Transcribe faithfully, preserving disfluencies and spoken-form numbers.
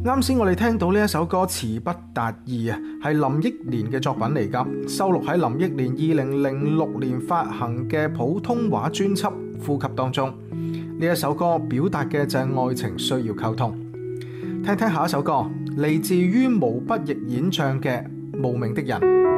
啱先我哋聽到呢一首歌詞不達意啊，係林憶蓮嘅作品嚟㗎，收錄喺林憶蓮二零零六年發行嘅普通話專輯《呼吸》當中。呢一首歌表達嘅就係愛情需要溝通。聽聽下一首歌，嚟自於毛不易演唱嘅《無名的人》。